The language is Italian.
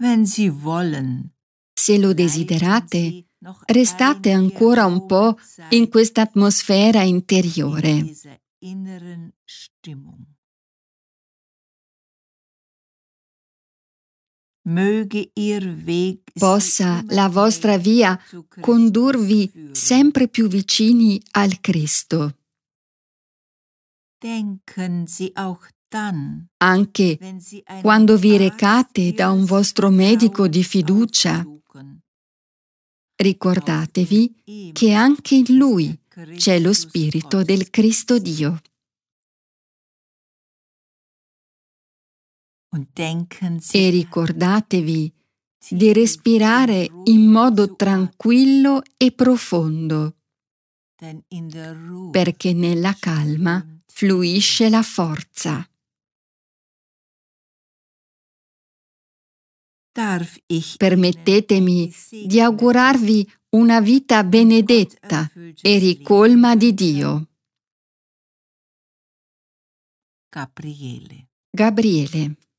Se lo desiderate, restate ancora un po' in questa atmosfera interiore. Possa la vostra via condurvi sempre più vicini al Cristo. Anche quando vi recate da un vostro medico di fiducia, ricordatevi che anche in Lui c'è lo Spirito del Cristo Dio. E ricordatevi di respirare in modo tranquillo e profondo, perché nella calma fluisce la forza. Permettetemi di augurarvi una vita benedetta e ricolma di Dio. Gabriele.